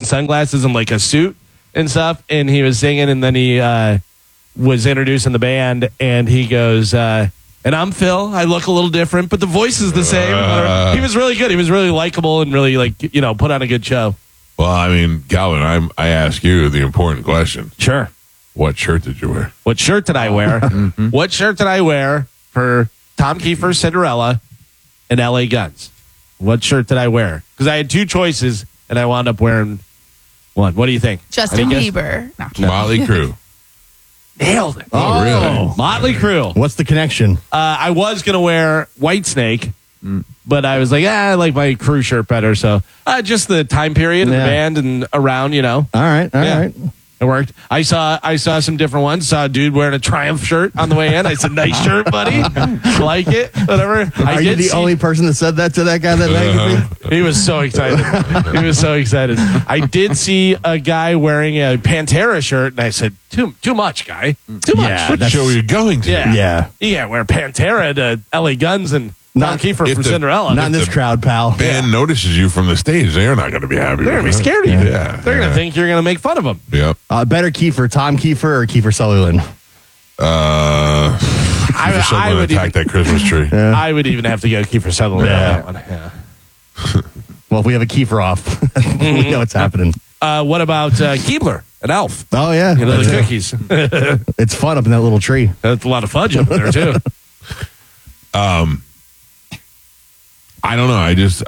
sunglasses and like a suit and stuff, and he was singing, and then he was introducing the band, and he goes, and I'm Phil. I look a little different, but the voice is the same. He was really good. He was really likable and really put on a good show. Well, I mean, Galvin, I ask you the important question. Sure. What shirt did you wear? What shirt did I wear? What shirt did I wear for Tom Kiefer's Cinderella and LA Guns? What shirt did I wear? Because I had two choices, and I wound up wearing one. What do you think? Justin Bieber. No. Motley Crue. Nailed it. Oh, really? Motley Crue. What's the connection? I was going to wear Whitesnake, but I was like, I like my Crue shirt better. So just the time period of the band and around, All right. It worked. I saw some different ones. Saw a dude wearing a Triumph shirt on the way in. I said, "Nice shirt, buddy. Like it, whatever." Are you the only person that said that to that guy that night? He was so excited. I did see a guy wearing a Pantera shirt, and I said, "Too much, guy. Too much." Yeah, What show are you going to? Yeah. You can't wear Pantera to LA Guns and Tom Kiefer from Cinderella. Not in this crowd, pal. Band notices you from the stage. They're not going to be happy. They're going to be scared of you. Yeah. They're going to think you're going to make fun of them. Yep. Better Kiefer, Tom Kiefer or Kiefer Sutherland? I would attack that Christmas tree. I would even have to go Kiefer Sutherland on that one. Yeah. Well, if we have a Kiefer off, we know what's happening. What about Keebler, an elf? Oh, yeah. You know, the cookies. It's fun up in that little tree. That's a lot of fudge up there, too. I don't know. I just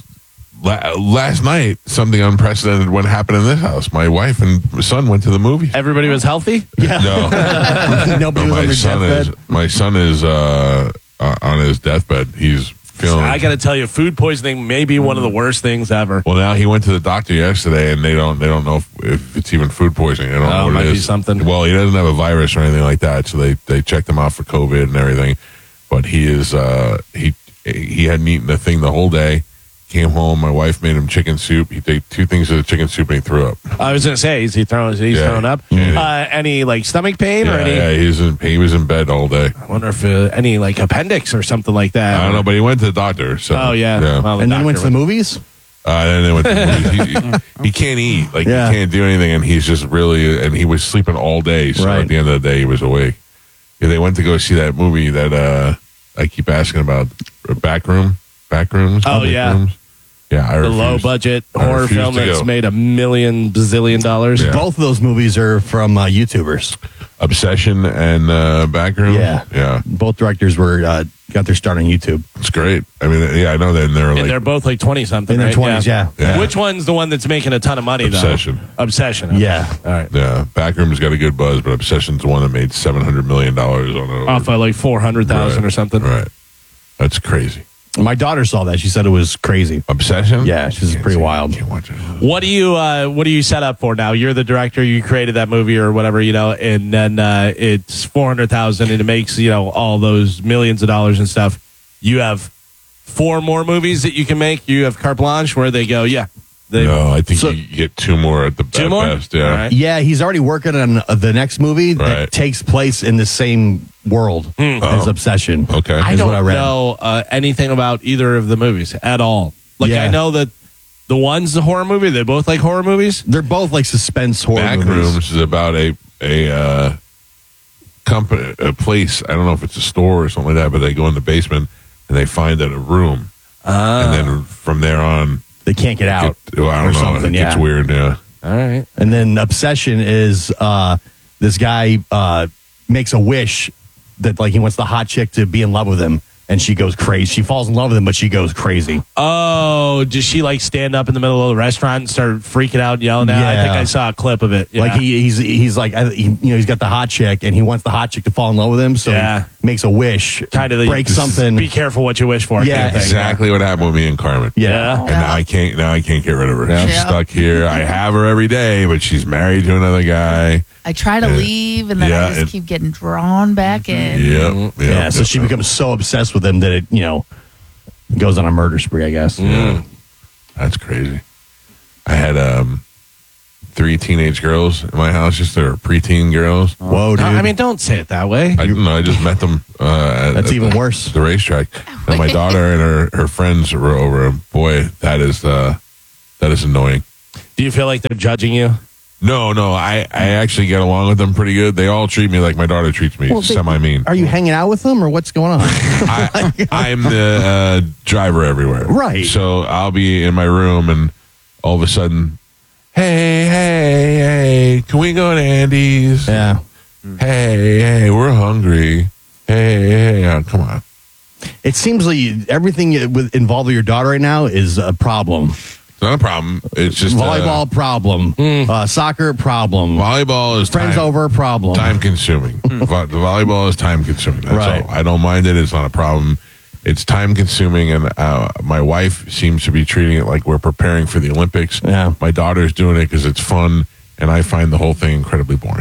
last night something unprecedented what happened in this house. My wife and son went to the movies. Everybody was healthy? Yeah. No, Nobody was on their deathbed. My son is on his deathbed. He's feeling. I got to tell you, food poisoning may be one of the worst things ever. Well, now he went to the doctor yesterday, and they don't know if it's even food poisoning. They don't know what might it be is. something. Well, he doesn't have a virus or anything like that, so they checked him out for COVID and everything. But he is he hadn't eaten the thing the whole day. Came home, my wife made him chicken soup. He ate 2 things of the chicken soup and he threw up. I was going to say, is he throwing up? Yeah. Any like stomach pain or any? Yeah, he was in bed all day. I wonder if any like appendix or something like that. I don't know, but he went to the doctor. So, Oh yeah. Well, And then went to the movies? Then they went to the movies. He can't eat. He can't do anything, and he's just really, and he was sleeping all day. So Right. at the end of the day, he was awake. Yeah, they went to go see that movie that I keep asking about, Backrooms. Oh, yeah. Rooms. Yeah, I the refused. low budget I horror refused film to that's go. made $1 bazillion. Yeah. Both of those movies are from YouTubers. Obsession and Backrooms. Yeah. Both directors got their start on YouTube. It's great. I mean, I know that And they're both like 20-something, In their right? 20s, yeah. Which one's the one that's making a ton of money, Obsession. though? Obsession. Okay. Yeah. All right. Yeah, Backrooms got a good buzz, but Obsession's the one that made $700 million on it. Off by like 400,000 or something. Right. That's crazy. My daughter saw that. She said it was crazy. Obsession? Yeah, she's pretty wild. Can't watch it. What do you set up for now? You're the director. You created that movie or whatever, and then it's 400,000 and it makes all those millions of dollars and stuff. You have 4 more movies that you can make. You have carte blanche where they go, No, I think you get 2 more at the best. Yeah. All right. Yeah, he's already working on the next movie Right. that takes place in the same world as Obsession. Okay. I is don't what I read. know anything about either of the movies at all. Like Yeah. I know that the one's a horror movie. They both like horror movies. They're both like suspense horror movies. Backrooms is about a company, a place. I don't know if it's a store or something like that, but they go in the basement and they find a room, and then from there on, They can't get out I don't or know. something. It gets Yeah. weird. Yeah. All right. And then Obsession is this guy makes a wish that he wants the hot chick to be in love with him, and she goes crazy. She falls in love with him, but she goes crazy. Oh, does she stand up in the middle of the restaurant and start freaking out and yelling at? I think I saw a clip of it. Yeah. He's like he's got the hot chick, and he wants the hot chick to fall in love with him, so he makes a wish, kind of break something. Be careful what you wish for. Yeah, kind of thing. Exactly what happened with me and Carmen. Yeah. And now I can't get rid of her. Yeah. She's stuck here. I have her every day, but she's married to another guy. I try to leave, and then I just keep getting drawn back in. Yep. Yeah, so she becomes so obsessed with him that it goes on a murder spree, I guess. Yeah. That's crazy. I had 3 teenage girls in my house, just they're preteen girls. Whoa, dude. No, I mean, don't say it that way. I don't know. I just met them. That's even worse. The racetrack. And my daughter and her friends were over. And boy, that is annoying. Do you feel like they're judging you? No, I actually get along with them pretty good. They all treat me like my daughter treats me, semi-mean. Are you hanging out with them or what's going on? I'm the driver everywhere. Right. So I'll be in my room and all of a sudden, hey, can we go to Andy's? Yeah. Hey, we're hungry. Hey, come on. It seems like everything involved with your daughter right now is a problem. It's not a problem. It's just volleyball problem, soccer problem. Volleyball is friends over problem. Time consuming. The volleyball is time consuming. That's right. all. I don't mind it. It's not a problem. It's time consuming, and my wife seems to be treating it like we're preparing for the Olympics. Yeah. My daughter's doing it because it's fun, and I find the whole thing incredibly boring.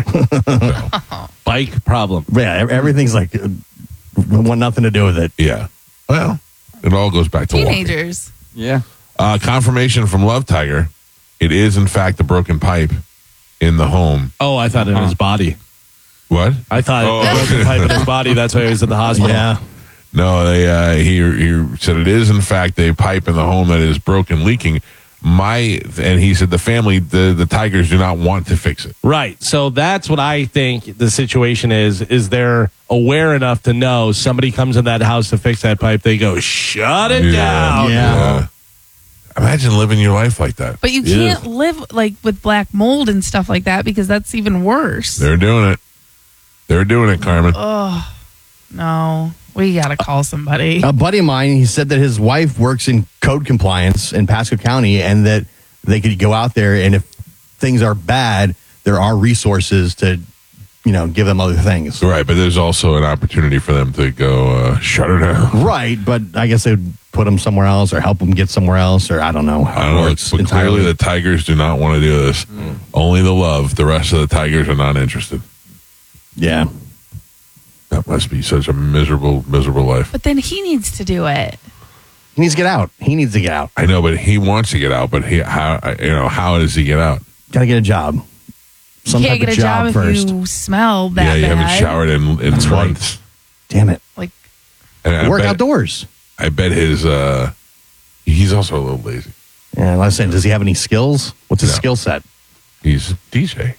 Bike problem. Yeah, everything's like want nothing to do with it. Yeah. Well, it all goes back to teenagers. Walking. Yeah. Confirmation from Love Tiger. It is, in fact, a broken pipe in the home. Oh, I thought in his body. What? I thought a broken pipe in his body. That's why he was at the hospital. Yeah. No, he said it is, in fact, a pipe in the home that is broken, leaking. And he said the family, the Tigers do not want to fix it. Right. So that's what I think the situation is they're aware enough to know somebody comes in that house to fix that pipe. They go, shut it down. Yeah. Imagine living your life like that. But you can't live like with black mold and stuff like that because that's even worse. They're doing it. They're doing it, Carmen. Oh, no. We got to call somebody. A buddy of mine, he said that his wife works in code compliance in Pasco County and that they could go out there and if things are bad, there are resources to, give them other things. Right, but there's also an opportunity for them to go shut her down. Right, but I guess they'd put them somewhere else or help them get somewhere else or I don't know how I don't it know, works but clearly the Tigers do not want to do this. Only the Love. The rest of the Tigers are not interested. Yeah. That must be such a miserable, miserable life. But then he needs to do it. He needs to get out. He needs to get out. I know, but he wants to get out. But how does he get out? Got to get a job. Some You can't type get of a job first. if you smell that Yeah, you bad. haven't showered in That's right. months. Damn it. Like, And I Work bet- outdoors. I bet he's also a little lazy. Yeah, I was saying, does he have any skills? What's his No. skill set? He's a DJ.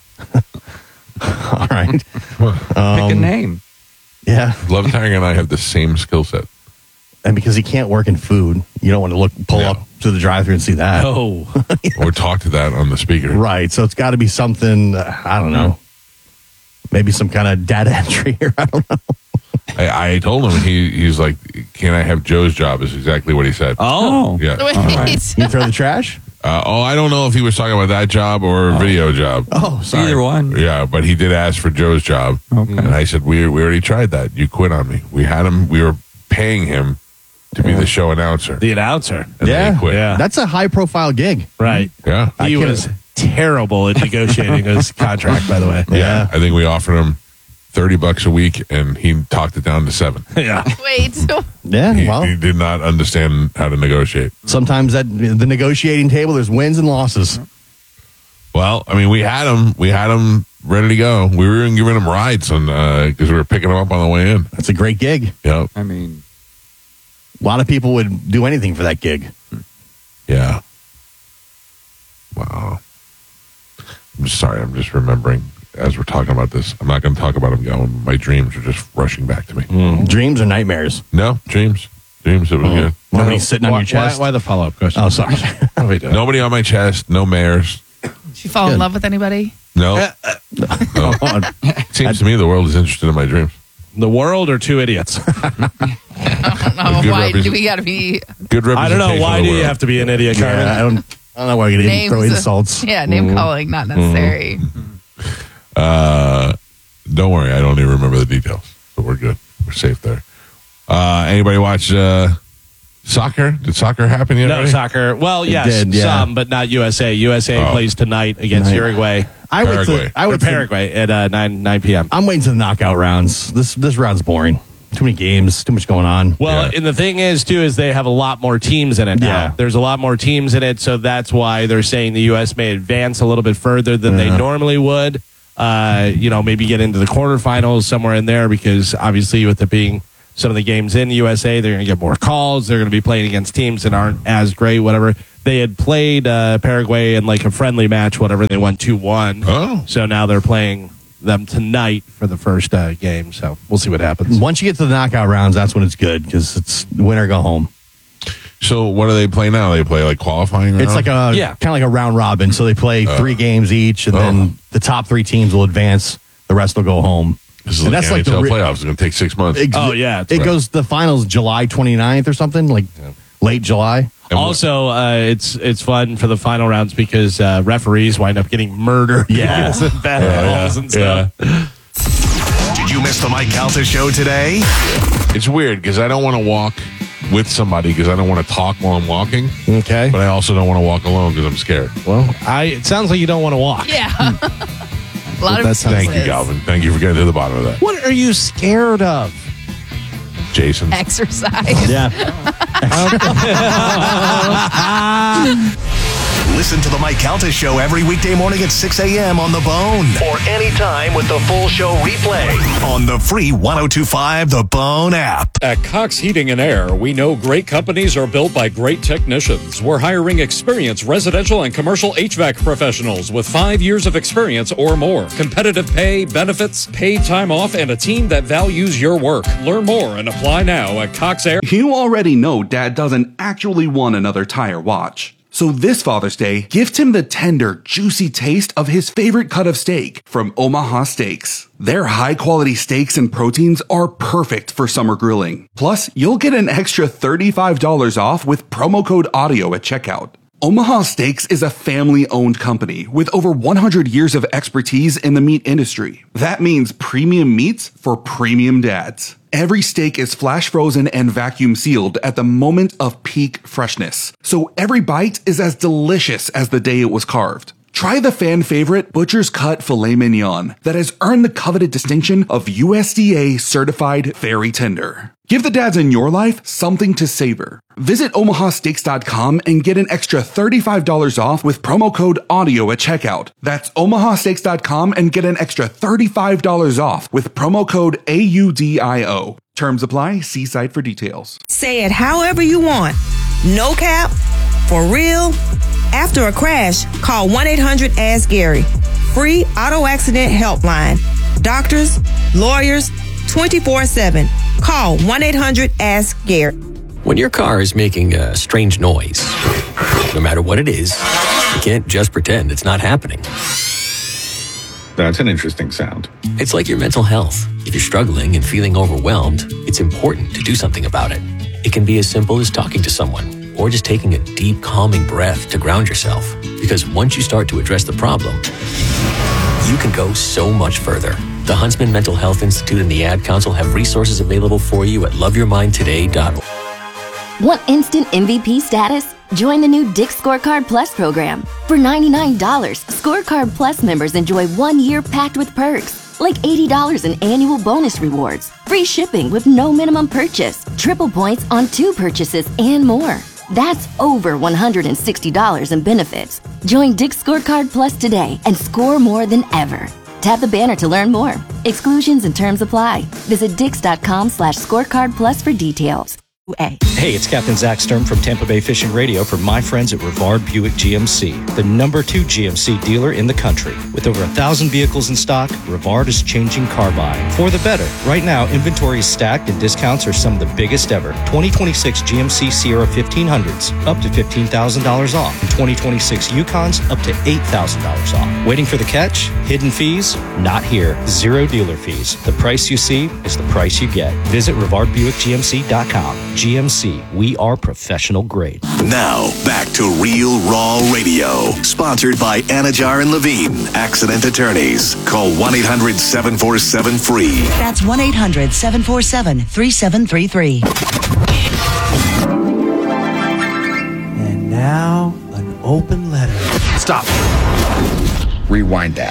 All right. Pick a name. Yeah. Love Tiger and I have the same skill set. And because he can't work in food, you don't want to pull No. up to the drive-thru and see that. Oh, Or talk to that on the speaker. Right. So it's got to be something, I don't know. Maybe some kind of data entry or I don't know. I told him, he's like, can I have Joe's job? Is exactly what he said. Oh. Yeah. wait. You throw the trash? I don't know if he was talking about that job or a video job. Oh, sorry. Either one. Yeah, but he did ask for Joe's job. Okay. And I said, we already tried that. You quit on me. We had him, we were paying him to be the show announcer. the announcer. And then he quit. Yeah. That's a high-profile gig. Right. Yeah. He could've- was terrible at negotiating his contract, by the way. Yeah. I think we offered him $30 a week and he talked it down to $7. Yeah. Wait. Yeah, well, He did not understand how to negotiate. sometimes at the negotiating table, there's wins and losses. Well, I mean, we had him ready to go. We were even giving him rides because we were picking him up on the way in. That's a great gig. Yep. I mean, A lot of people would do anything for that gig. Yeah. Wow. I'm sorry. I'm just remembering as we're talking about this. I'm not going to talk about him going. My dreams are just rushing back to me. Dreams or nightmares? No, dreams. Dreams. It was good. Nobody sitting on your chest? Why the follow-up question? Oh, sorry. Nobody on my chest. No mares. Did you fall in love with anybody? No. No. Seems to me the world is interested in my dreams. The world or two idiots? I don't know. Good Why do represent- we got to be Good representation. I don't know. Why of the do you world. have to be an idiot, Carmen? Yeah, I don't know why you didn't throw insults. Yeah, name calling, not necessary. Don't worry. I don't even remember the details. So we're good. We're safe there. Anybody watch soccer? Did soccer happen yet? No already? soccer. Well, yes, did, yeah. some, but not USA. USA Oh. plays tonight against Uruguay. I would. Paraguay. I Or would. Paraguay at 9 p.m. I'm waiting to the knockout rounds. This round's boring. Too many games. Too much going on. Well, Yeah. and the thing is, too, is they have a lot more teams in it now. Yeah. There's a lot more teams in it, so that's why they're saying the U.S. may advance a little bit further than they normally would. Maybe get into the quarterfinals somewhere in there because obviously with it being some of the games in the USA, they're going to get more calls. They're going to be playing against teams that aren't as great, whatever. they had played Paraguay in like a friendly match, whatever. They won 2-1. Oh. So now they're playing them tonight for the first game. So we'll see what happens. Once you get to the knockout rounds, that's when it's good because it's win or go home. So what do they play now? They play like qualifying round? It's like kind of like a round robin. So they play 3 games each, and then the top 3 teams will advance. The rest will go home. This is And like that's like the NHL playoffs. It's going to take 6 months. Oh, yeah. It goes the finals July 29th or something, like late July. Also, it's fun for the final rounds because referees wind up getting murdered. Yeah. Because of bad calls and stuff. Did you miss the Mike Calta show today? It's weird because I don't want to walk with somebody because I don't want to talk while I'm walking. Okay. But I also don't want to walk alone because I'm scared. Well, it sounds like you don't want to walk. Yeah. A lot of Thank you, excuses. Galvin. Thank you for getting to the bottom of that. What are you scared of? Jason. Exercise. Yeah. Listen to the Mike Calta show every weekday morning at 6 a.m. on The Bone or anytime with the full show replay on the free 102.5 The Bone app. At Cox Heating and Air, we know great companies are built by great technicians. We're hiring experienced residential and commercial HVAC professionals with 5 years of experience or more. Competitive pay, benefits, paid time off, and a team that values your work. Learn more and apply now at Cox Air. You already know Dad doesn't actually want another tire watch. So this Father's Day, gift him the tender, juicy taste of his favorite cut of steak from Omaha Steaks. Their high-quality steaks and proteins are perfect for summer grilling. Plus, you'll get an extra $35 off with promo code AUDIO at checkout. Omaha Steaks is a family-owned company with over 100 years of expertise in the meat industry. That means premium meats for premium dads. Every steak is flash frozen and vacuum sealed at the moment of peak freshness, so every bite is as delicious as the day it was carved. Try the fan favorite Butcher's Cut Filet Mignon that has earned the coveted distinction of USDA certified very tender. Give the dads in your life something to savor. Visit omahasteaks.com and get an extra $35 off with promo code AUDIO at checkout. That's omahasteaks.com and get an extra $35 off with promo code AUDIO. Terms apply. See site for details. Say it however you want. No cap, for real. After a crash, call 1-800-ASK-GARY. Free auto accident helpline. Doctors, lawyers, 24/7. Call 1-800-ASK-GARY. When your car is making a strange noise, no matter what it is, you can't just pretend it's not happening. That's an interesting sound. It's like your mental health. If you're struggling and feeling overwhelmed, it's important to do something about it. It can be as simple as talking to someone or just taking a deep, calming breath to ground yourself. Because once you start to address the problem, you can go so much further. The Huntsman Mental Health Institute and the Ad Council have resources available for you at loveyourmindtoday.org. Want instant MVP status? Join the new Dick's Scorecard Plus program. For $99, Scorecard Plus members enjoy 1 year packed with perks, like $80 in annual bonus rewards, free shipping with no minimum purchase, triple points on 2 purchases, and more. That's over $160 in benefits. Join Dick's Scorecard Plus today and score more than ever. Tap the banner to learn more. Exclusions and terms apply. Visit dix.com/scorecard plus for details. Hey, it's Captain Zach Sturm from Tampa Bay Fishing Radio for my friends at Rivard Buick GMC, the #2 GMC dealer in the country. With over 1,000 vehicles in stock, Rivard is changing car buying for the better. Right now, inventory is stacked and discounts are some of the biggest ever. 2026 GMC Sierra 1500s, up to $15,000 off. And 2026 Yukons, up to $8,000 off. Waiting for the catch? Hidden fees? Not here. Zero dealer fees. The price you see is the price you get. Visit RivardBuickGMC.com. GMC, we are professional grade. Now, back to Real Raw Radio. Sponsored by Anajar and Levine, accident attorneys. Call 1-800-747-FREE. That's 1-800-747-3733. And now, an open letter. Stop. Rewind that.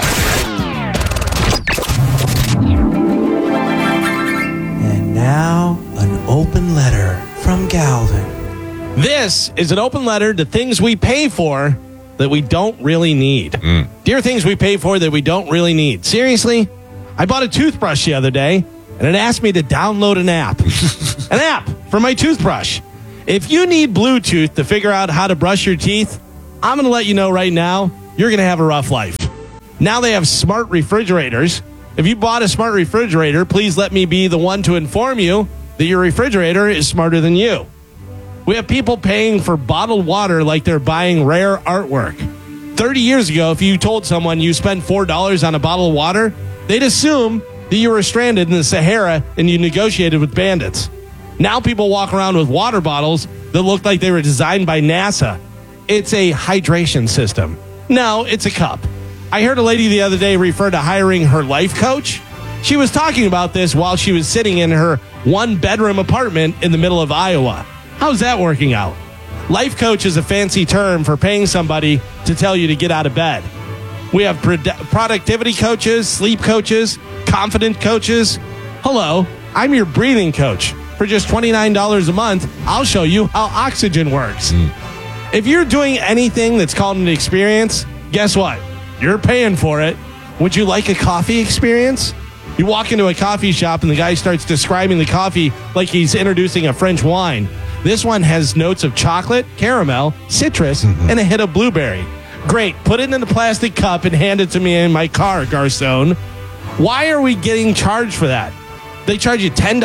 And now, an open letter from Galvin. This is an open letter to things we pay for that we don't really need. Dear things we pay for that we don't really need. Seriously, I bought a toothbrush the other day, and it asked me to download an app. An app for my toothbrush. If you need Bluetooth to figure out how to brush your teeth, I'm going to let you know right now, you're going to have a rough life. Now they have smart refrigerators. If you bought a smart refrigerator, please let me be the one to inform you that your refrigerator is smarter than you. We have people paying for bottled water like they're buying rare artwork. 30 years ago, if you told someone you spent $4 on a bottle of water, they'd assume that you were stranded in the Sahara and you negotiated with bandits. Now people walk around with water bottles that look like they were designed by NASA. It's a hydration system. No, it's a cup. I heard a lady the other day refer to hiring her life coach. She was talking about this while she was sitting in her one-bedroom apartment in the middle of Iowa. How's that working out? Life coach is a fancy term for paying somebody to tell you to get out of bed. We have productivity coaches, sleep coaches, confident coaches. Hello, I'm your breathing coach. For just $29 a month, I'll show you how oxygen works. If you're doing anything that's called an experience, guess what? You're paying for it. Would you like a coffee experience? You walk into a coffee shop and the guy starts describing the coffee like he's introducing a French wine. This one has notes of chocolate, caramel, citrus, and a hit of blueberry. Great. Put it in a plastic cup and hand it to me in my car, Garcon. Why are we getting charged for that? They charge you $10,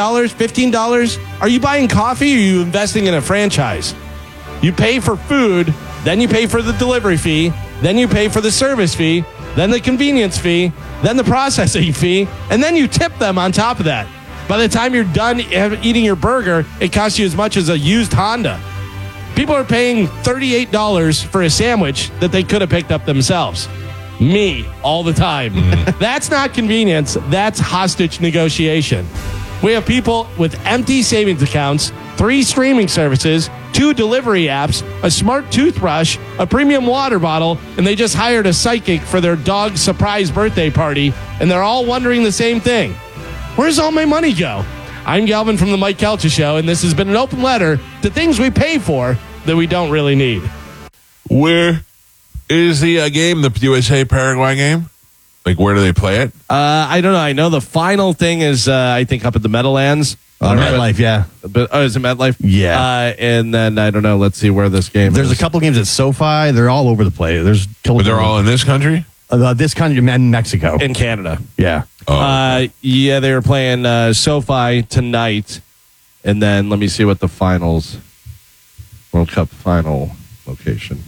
$15? Are you buying coffee or are you investing in a franchise? You pay for food, then you pay for the delivery fee, then you pay for the service fee, then the convenience fee, then the processing fee, and then you tip them on top of that. By the time you're done eating your burger, it costs you as much as a used Honda. People are paying $38 for a sandwich that they could have picked up themselves. Me, all the time. That's not convenience. That's hostage negotiation. We have people with empty savings accounts, 3 streaming services, 2 delivery apps, a smart toothbrush, a premium water bottle, and they just hired a psychic for their dog's surprise birthday party, and they're all wondering the same thing. Where's all my money go? I'm Galvin from the Mike Calta Show, and this has been an open letter to things we pay for that we don't really need. Where is the game, the USA-Paraguay game? Like, where do they play it? I don't know. I know the final thing is, I think, up at the Meadowlands. MetLife, yeah. But, is it MetLife? Yeah. And then, I don't know. Let's see where this game There's is. a couple games at SoFi. They're all over the place. But they're all in this country? This country and Mexico. In Canada. Yeah. Yeah, they were playing SoFi tonight. And then, let me see what the finals, World Cup final location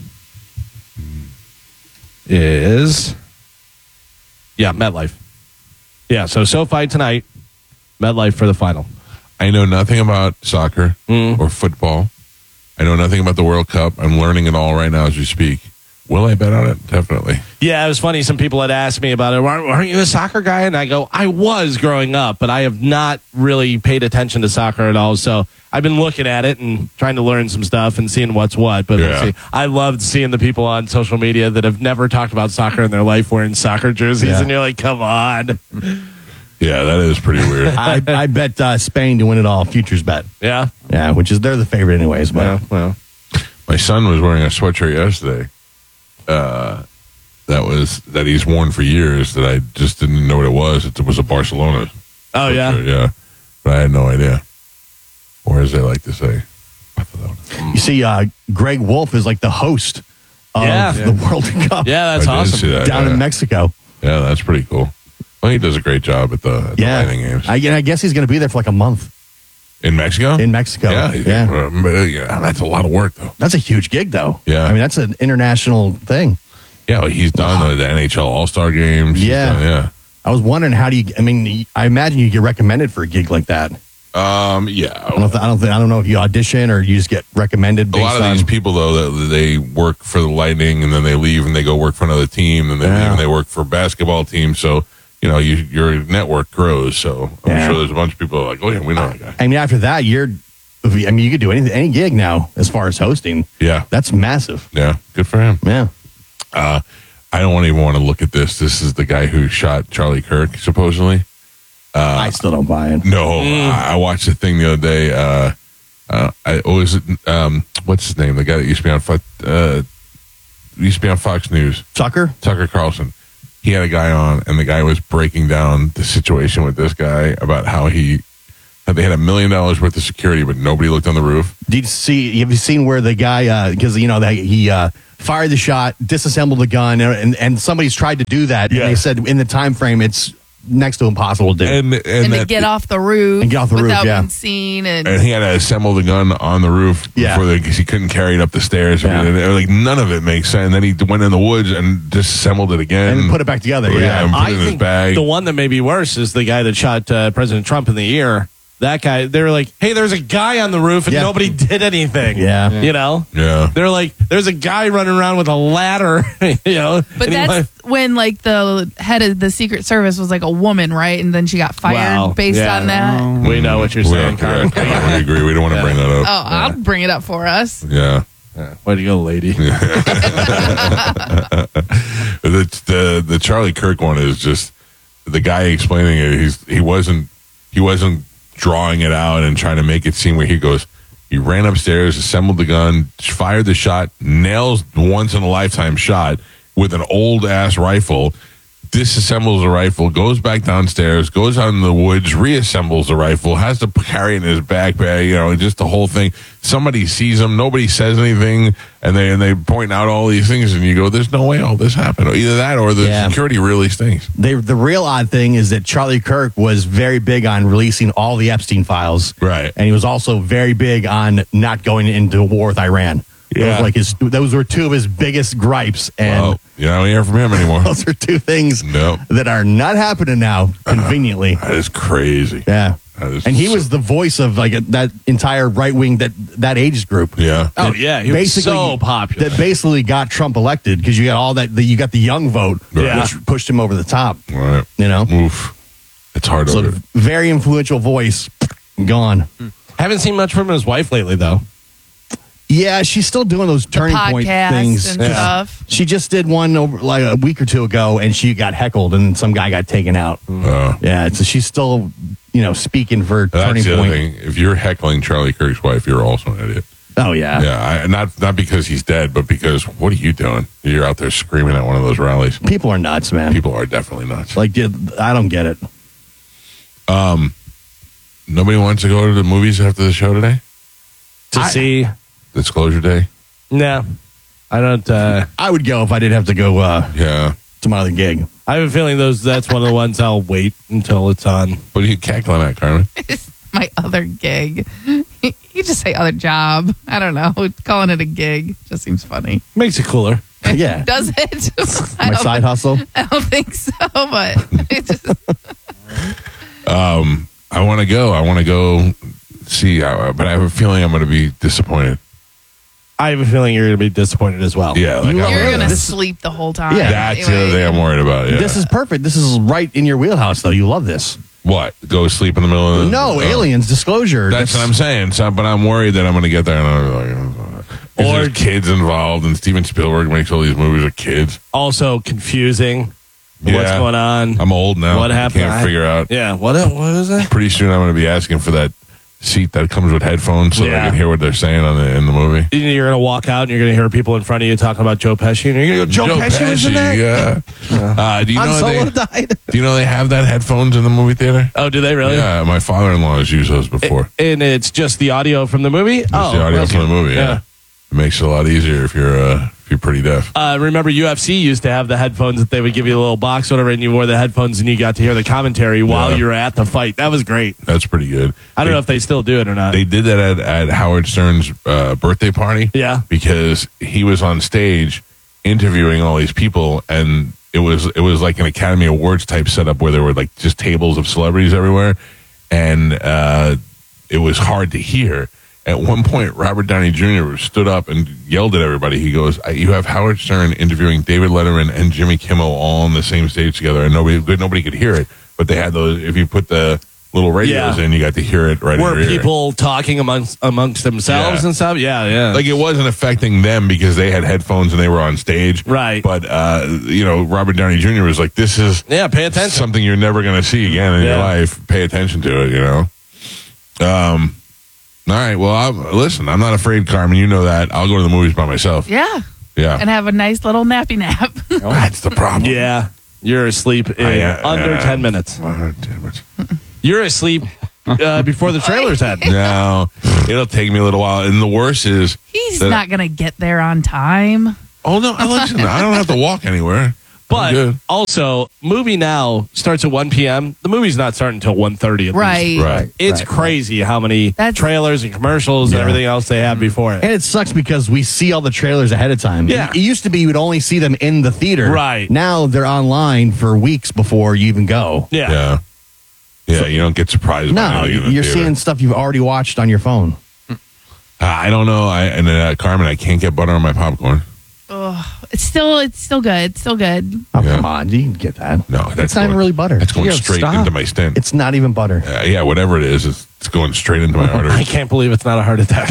is. Yeah, MetLife. Yeah, so SoFi tonight, MetLife for the final. I know nothing about soccer or football. I know nothing about the World Cup. I'm learning it all right now as we speak. Will I bet on it? Definitely. Yeah, it was funny. Some people had asked me about it. Aren't you a soccer guy? And I go, I was growing up, but I have not really paid attention to soccer at all. So I've been looking at it and trying to learn some stuff and seeing what's what. But we'll see. I loved seeing the people on social media that have never talked about soccer in their life wearing soccer jerseys. And you're like, come on. Yeah, that is pretty weird. I bet Spain to win it all. Futures bet. Yeah? Yeah, which is, they're the favorite anyways. But. Yeah, well. My son was wearing a sweatshirt yesterday. That he's worn for years that I just didn't know what it was. It was a Barcelona. Oh, yeah? Sweatshirt, yeah. But I had no idea. Or as they like to say. You see, Greg Wolf is like the host of the World Cup. Yeah, that's awesome. Down in Mexico. Yeah, that's pretty cool. Well, he does a great job at the Lightning games. I guess he's going to be there for like a month. In Mexico? In Mexico. Yeah, that's a lot of work, though. That's a huge gig, though. Yeah. I mean, that's an international thing. Yeah, well, he's done the NHL All-Star games. Yeah. I was wondering, how do you, I mean, I imagine you get recommended for a gig like that. Yeah. I don't know if you audition or you just get recommended. A lot of these people, though, that they work for the Lightning and then they leave and they go work for another team and they leave and they work for a basketball team. So, you know, your network grows. So I'm sure there's a bunch of people like, oh, yeah, we know that guy. I mean, after that, you could do any gig now as far as hosting. Yeah. That's massive. Yeah. Good for him. Yeah. I don't even want to look at this. This is the guy who shot Charlie Kirk, supposedly. I still don't buy it. No, I watched the thing the other day. What's his name? The guy that used to be on Fox News. Tucker Carlson. He had a guy on, and the guy was breaking down the situation with this guy about how he They had $1 million worth of security, but nobody looked on the roof. Have you seen where the guy, because, he fired the shot, disassembled the gun, and somebody's tried to do that. Yeah. And they said in the time frame, it's next to impossible to do. And to get off the roof without being seen. And he had to assemble the gun on the roof before he couldn't carry it up the stairs. Yeah. Like, none of it makes sense. And then he went in the woods and disassembled it again. And put it back together. And put it in his bag. The one that may be worse is the guy that shot President Trump in the ear. That guy, they were like, hey, there's a guy on the roof, and nobody did anything. Yeah. You know? Yeah. They're like, there's a guy running around with a ladder, you know? But that's when, like, the head of the Secret Service was, like, a woman, right? And then she got fired based on that. We know what you're saying, Carmen. We agree. We don't want to bring that up. Oh, I'll bring it up for us. Yeah. Way to go, lady. The Charlie Kirk one is just the guy explaining it. He wasn't drawing it out and trying to make it seem where he goes. He ran upstairs, assembled the gun, fired the shot, nails the once in a lifetime shot with an old ass rifle. Disassembles the rifle, goes back downstairs, goes out in the woods, reassembles the rifle, has to carry it in his backpack, just the whole thing. Somebody sees him, nobody says anything, and they point out all these things, and you go, there's no way all this happened. Either that or the security really stinks. The real odd thing is that Charlie Kirk was very big on releasing all the Epstein files. Right. And he was also very big on not going into war with Iran. Yeah. Those were two of his biggest gripes. And you don't hear from him anymore. Those are two things that are not happening now, conveniently. That is crazy. Yeah. And he was the voice of that entire right wing that age group. Yeah. Oh yeah, he was so popular. That basically got Trump elected because you got all that. You got the young vote, which pushed him over the top. Right. Oof. It's hard. So very influential voice gone. Haven't seen much from his wife lately, though. Yeah, she's still doing those turning point things and stuff. She just did one over like a week or two ago, and she got heckled, and some guy got taken out. Yeah, so she's still, speaking for turning the point. Other thing. If you're heckling Charlie Kirk's wife, you're also an idiot. Oh yeah, yeah. Not because he's dead, but because what are you doing? You're out there screaming at one of those rallies. People are nuts, man. People are definitely nuts. Like, I don't get it. Nobody wants to go to the movies after the show today to see Disclosure Day. No, I don't. I would go if I didn't have to go. To my other gig. I have a feeling that's one of the ones I'll wait until it's on. What are you cackling at, Carmen? My other gig. You just say other job. I don't know. Calling it a gig just seems funny. Makes it cooler. Yeah. Does it? My side hustle? I don't think so, but it just... I want to go. I want to go see, but I have a feeling I'm going to be disappointed. I have a feeling you're going to be disappointed as well. Yeah. You're going to sleep the whole time. Yeah. That's the other thing I'm worried about. Yeah. This is perfect. This is right in your wheelhouse, though. You love this. What? Go sleep in the middle of the... No, Aliens, Disclosure. That's what I'm saying. So, but I'm worried that I'm going to get there and I'm like... Or there's kids involved, and Steven Spielberg makes all these movies with kids. Also confusing. What's going on? I'm old now. What happened? Can't figure out. Yeah. What is it? Pretty soon I'm going to be asking for that seat that comes with headphones so I can hear what they're saying in the movie. You're going to walk out and you're going to hear people in front of you talking about Joe Pesci, and you're going to go, Joe Pesci was in that? Yeah. Do you Han know Solo died. Do you know they have that headphones in the movie theater? Oh, do they really? Yeah, my father-in-law has used those before. And it's just the audio from the movie? Just the audio from the movie, yeah. It makes it a lot easier if you're pretty deaf. Remember, UFC used to have the headphones that they would give you a little box, whatever, and you wore the headphones and you got to hear the commentary while you were at the fight. That was great. That's pretty good. I don't know if they still do it or not. They did that at Howard Stern's birthday party. Yeah. Because he was on stage interviewing all these people, and it was like an Academy Awards type setup where there were like just tables of celebrities everywhere, and it was hard to hear. At one point, Robert Downey Jr. stood up and yelled at everybody. He goes, "You have Howard Stern interviewing David Letterman and Jimmy Kimmel all on the same stage together, and nobody could hear it. But they had those. If you put the little radios in, you got to hear it right in your ear. Were people talking amongst themselves and stuff? Yeah. Like, it wasn't affecting them because they had headphones and they were on stage. Right. But, Robert Downey Jr. was like, this is pay attention. Something you're never going to see again in your life. Pay attention to it, All right. Well, listen, I'm not afraid, Carmen. You know that. I'll go to the movies by myself. Yeah. Yeah. And have a nice little nappy nap. That's the problem. Yeah. You're asleep in under 10 minutes. 10 minutes. You're asleep before the trailers had. No, it'll take me a little while. And the worst is He's not going to get there on time. Oh no! Listen, I don't have to walk anywhere. But also, movie now starts at 1 p.m. The movie's not starting until 1:30 at least. Right. It's crazy how many trailers and commercials and everything else they have before it. And it sucks because we see all the trailers ahead of time. Yeah. It used to be you would only see them in the theater. Right. Now they're online for weeks before you even go. Yeah, you don't get surprised. by No, anything in the you're theater. seeing stuff you've already watched on your phone. I don't know. Carmen, I can't get butter on my popcorn. Oh, it's still good. It's still good. Oh, come on. You can get that. No, that's not even really butter. That's going straight into my stent. It's not even butter. Yeah, whatever it is, it's going straight into my artery. I can't believe it's not a heart attack.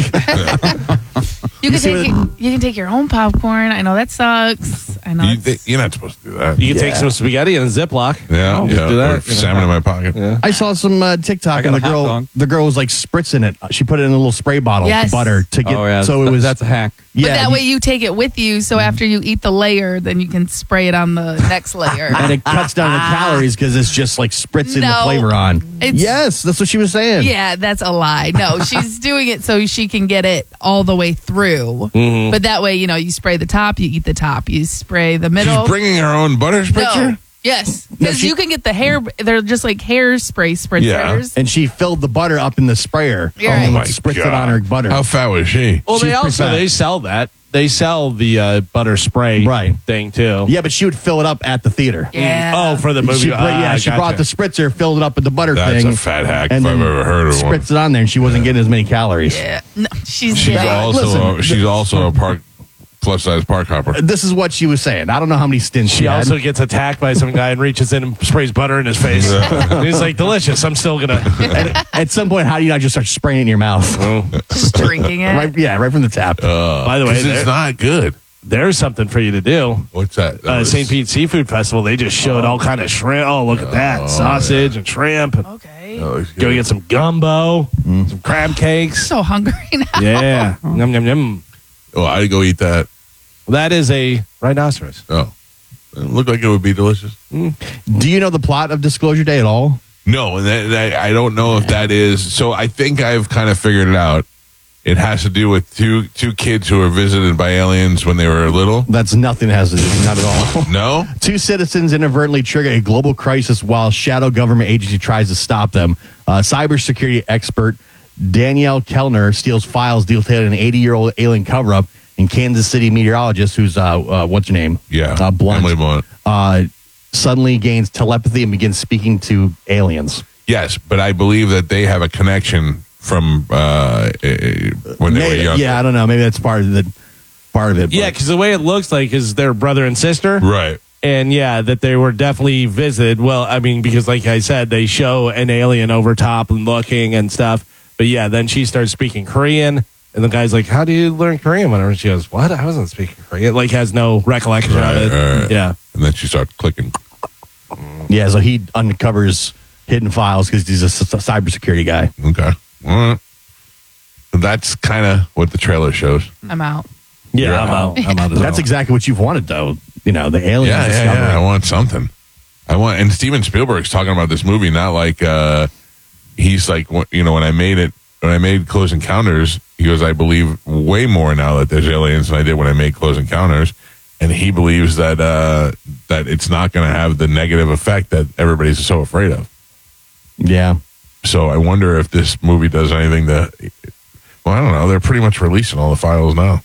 You can take your own popcorn. I know that sucks. I know. You're not supposed to do that. You can take some spaghetti in a Ziploc. Yeah, Just do that. Or salmon in my pocket. Yeah. I saw some TikTok and got a hot dog. the girl was like spritzing it. She put it in a little spray bottle Yes. of butter to get. Oh, yeah. So it was That's a hack. But that way you take it with you, so after you eat the layer, then you can spray it on the next layer. and it cuts down the calories because it's just like spritzing the No. flavor on. It's- Yes, that's what she was saying. Yeah, that's a lie. No, she's doing it so she can get it all the way through. Mm-hmm. But that way, you spray the top, you eat the top. You spray the middle. She's bringing her own butter spritzer? No. Yes, because you can get the hair. They're just like hairspray spritzers. And she filled the butter up in the sprayer You're and right. spritzed it on her butter. How fat was she? Well, She's pretty fat. they sell that. They sell the butter spray thing too. Yeah, but she would fill it up at the theater. Yeah. Oh, for the movie. She, she gotcha. brought the spritzer, filled it up with the butter That's thing. a fat hack and if I've then ever heard of one. Spritzed it on there, and she wasn't getting as many calories. Yeah, no, she's She's dead. also a plus size park hopper. This is what she was saying. I don't know how many stints She had. also gets attacked by some guy and reaches in and sprays butter in his face. He's like, delicious. I'm still gonna. At some point, how do you not just start spraying it in your mouth? Just drinking it. Right from the tap. By the way, it's not good. There's something for you to do. What's that? St. Pete Seafood Festival. They just showed all kind of shrimp. Oh, look at that sausage and shrimp. Okay. Go get some gumbo, some crab cakes. So hungry now. Yeah, yum yum yum. Oh, I'd go eat that. That is a rhinoceros. Oh, it looked like it would be delicious. Do you know the plot of Disclosure Day at all? No, and I don't know if that is. So I think I've kind of figured it out. It has to do with two kids who were visited by aliens when they were little. That's nothing has to do, not at all. No? Two citizens inadvertently trigger a global crisis while shadow government agency tries to stop them. Cybersecurity expert Danielle Kellner steals files detailing an 80-year-old alien cover-up, and Kansas City meteorologist, who's, what's her name? Yeah, Blunt. Emily Blunt. Suddenly gains telepathy and begins speaking to aliens. Yes, but I believe that they have a connection from when they were young. Yeah, I don't know. Maybe that's part of it. Yeah, because the way it looks like is their brother and sister. Right. And yeah, that they were definitely visited. Well, I mean, because like I said, they show an alien over top and looking and stuff. But yeah, then she starts speaking Korean. And the guy's like, how do you learn Korean? Whenever she goes, what? I wasn't speaking Korean. Like, has no recollection of it. Right. Yeah. And then she starts clicking. Yeah, so he uncovers hidden files because he's a cybersecurity guy. Okay. All right. That's kind of what the trailer shows. I'm out. Yeah, You're I'm out. I'm out as That's well. exactly what you've wanted, though. You know, the aliens. Yeah. I want something. And Steven Spielberg's talking about this movie, not like he's like, when I made Close Encounters, he goes, I believe way more now that there's aliens than I did when I made Close Encounters. And he believes that that it's not going to have the negative effect that everybody's so afraid of. Yeah. So I wonder if this movie does anything to. Well, I don't know. They're pretty much releasing all the files now.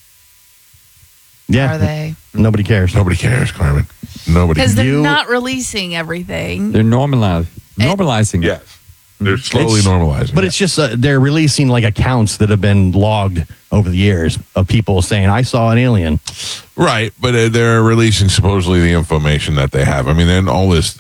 Yeah. Are they? Nobody cares. Nobody cares, Carmen. Nobody. Because they're not releasing everything. They're normalizing it. Yes. They're slowly normalizing. But it's just they're releasing like accounts that have been logged over the years of people saying, I saw an alien. Right, but they're releasing supposedly the information that they have. I mean, then all this.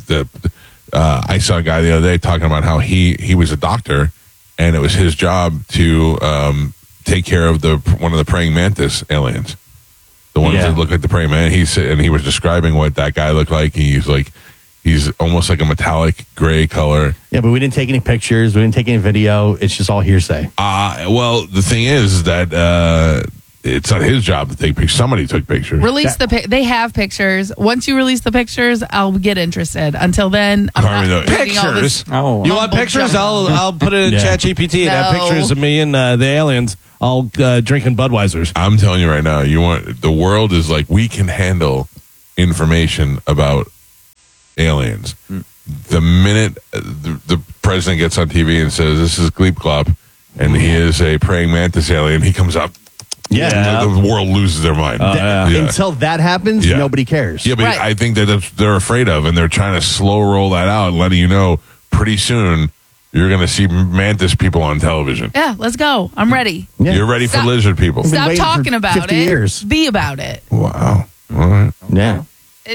I saw a guy the other day talking about how he was a doctor, and it was his job to take care of one of the praying mantis aliens, the ones that look like the praying mantis. He was describing what that guy looked like. He's almost like a metallic gray color. Yeah, but we didn't take any pictures. We didn't take any video. It's just all hearsay. Well, the thing is that it's not his job to take pictures. Somebody took pictures. Release they have pictures. Once you release the pictures, I'll get interested. Until then, I'm Carmen, not reading all this. You want pictures? I'll put it in ChatGPT and have No. pictures of me and the aliens all drinking Budweisers. I'm telling you right now, the world is like, we can handle information about aliens. The minute the president gets on TV and says, this is Gleep Glop, and he is a praying mantis alien, he comes up. Yeah. The world loses their mind. Until that happens, Yeah. nobody cares. Yeah, but I think that's they're afraid of, and they're trying to slow roll that out and letting you know pretty soon you're going to see mantis people on television. Yeah, let's go. I'm ready. You're ready for Stop- lizard people. Stop talking about 50 it. years. Be about it. Wow. All right. Yeah.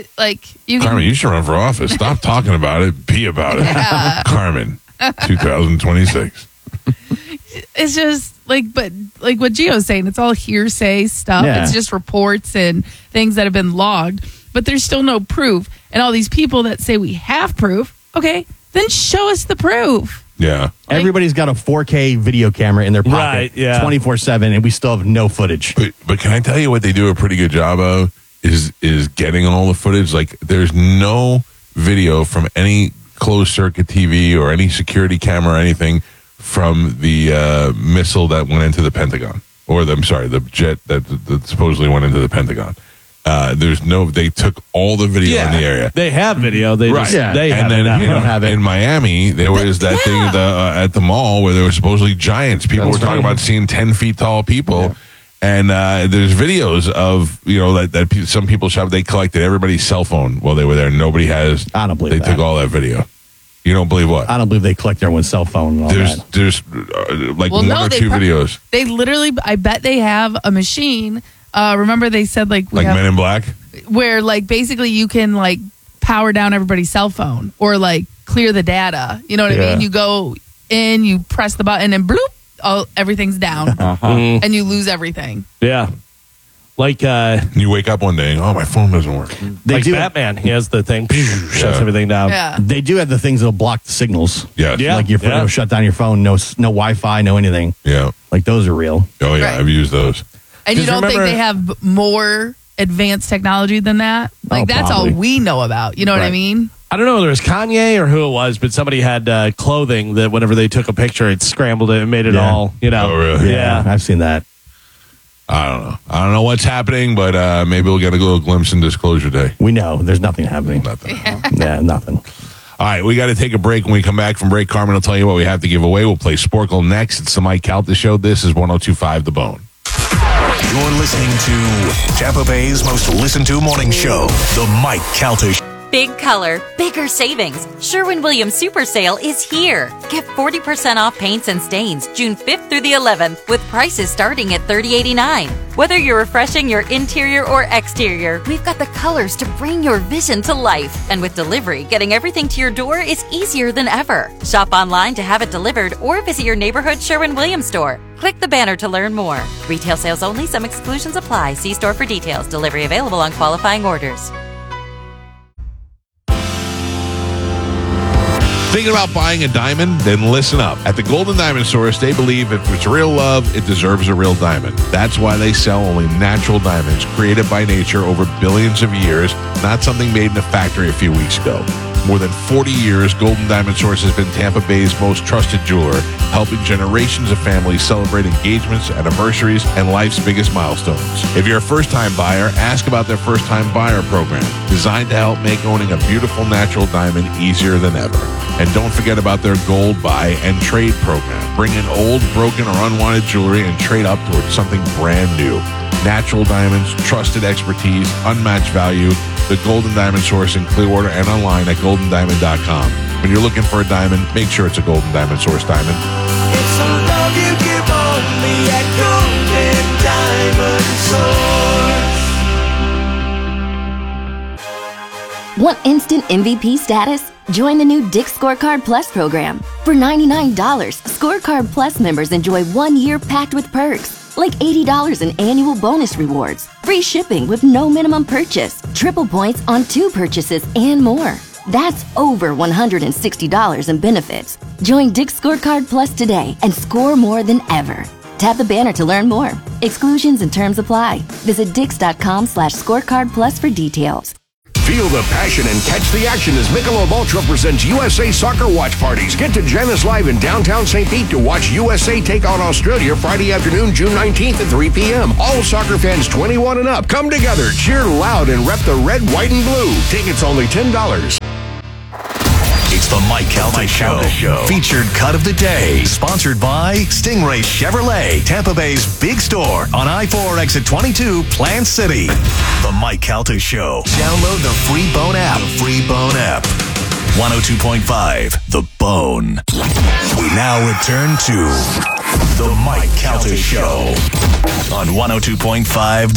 You Carmen, you should run for office. Stop talking about it. Be about it. Carmen, 2026. It's just but what Gio's saying, it's all hearsay stuff. Yeah. It's just reports and things that have been logged, but there's still no proof. And all these people that say we have proof, okay, then show us the proof. Yeah. Everybody's got a 4K video camera in their pocket Right, yeah. 24/7, and we still have no footage. But can I tell you what they do a pretty good job of is getting all the footage. Like, there's no video from any closed circuit TV or any security camera or anything from the missile that went into the Pentagon, or the jet that supposedly went into the Pentagon. They took all the video in the area. They have video. They Right. just, they and have then it. We don't have it. in Miami, there was that thing at the mall where there were supposedly giants. People That's were talking right. about seeing 10 feet tall people. And there's videos of, that some people shot. They collected everybody's cell phone while they were there. Nobody has. I don't believe they that. took all that video. You don't believe what? I don't believe they collect everyone's cell phone and all that. There's like Well, one no, or they two prob- videos. They literally, I bet they have a machine. Remember they said we Like have, Men in Black? where basically you can power down everybody's cell phone or clear the data. You know what I Yeah. mean? You go in, you press the button, and bloop, everything's down, and you lose everything. Yeah. Like you wake up one day and, my phone doesn't work. like Batman. He has the thing, shuts everything down. Yeah. They do have the things that'll block the signals. Yes. Yeah. Like your phone Yeah. will shut down your phone, no Wi-Fi, no anything. Yeah. Like those are real. Oh, yeah. Right. I've used those. And you 'Cause don't think remember- they have more advanced technology than that? That's probably. all we know about. You know what I Right. mean? I don't know. There was Kanye or who it was, but somebody had clothing that whenever they took a picture, it scrambled it and made it Yeah. all, Oh, really? Yeah. I've seen that. I don't know. I don't know what's happening, but maybe we'll get a little glimpse in Disclosure Day. We know there's nothing happening. Nothing. Yeah, nothing. All right, we got to take a break. When we come back from break, Carmen will tell you what we have to give away. We'll play Sporkle next. It's the Mike Calta Show. This is 102.5 The Bone. You're listening to Tampa Bay's most listened to morning show, The Mike Calta Show. Big color, bigger savings. Sherwin-Williams Super Sale is here. Get 40% off paints and stains June 5th through the 11th with prices starting at $30.89. Whether you're refreshing your interior or exterior, we've got the colors to bring your vision to life. And with delivery, getting everything to your door is easier than ever. Shop online to have it delivered or visit your neighborhood Sherwin-Williams store. Click the banner to learn more. Retail sales only. Some exclusions apply. See store for details. Delivery available on qualifying orders. Thinking about buying a diamond? Then listen up. At the Golden Diamond Source, they believe if it's real love, it deserves a real diamond. That's why they sell only natural diamonds created by nature over billions of years, not something made in a factory a few weeks ago. More than 40 years, Golden Diamond Source has been Tampa Bay's most trusted jeweler, helping generations of families celebrate engagements, anniversaries, and life's biggest milestones. If you're a first-time buyer, ask about their first-time buyer program, designed to help make owning a beautiful natural diamond easier than ever. And don't forget about their gold buy and trade program. Bring in old, broken, or unwanted jewelry and trade up towards something brand new. Natural diamonds, trusted expertise, unmatched value. The Golden Diamond Source in Clearwater and online at goldendiamond.com. When you're looking for a diamond, make sure it's a Golden Diamond Source diamond. It's the love you give only at Golden Diamond Source. Want instant MVP status? Join the new Dick's Scorecard Plus program. For $99, Scorecard Plus members enjoy 1 year packed with perks, like $80 in annual bonus rewards, free shipping with no minimum purchase, triple points on 2 purchases, and more. That's over $160 in benefits. Join Dick's Scorecard Plus today and score more than ever. Tap the banner to learn more. Exclusions and terms apply. Visit Dix.com/scorecard plus for details. Feel the passion and catch the action as Michelob Ultra presents USA Soccer Watch Parties. Get to Janice Live in downtown St. Pete to watch USA take on Australia Friday afternoon, June 19th at 3 p.m. All soccer fans 21 and up. Come together, cheer loud, and rep the red, white, and blue. Tickets only $10. It's the Mike Calta Show. Featured cut of the day. Sponsored by Stingray Chevrolet, Tampa Bay's big store on I-4 exit 22, Plant City. The Mike Calta Show. Download the free Bone app. 102.5, The Bone. We now return to the Mike Calta Show on 102.5, The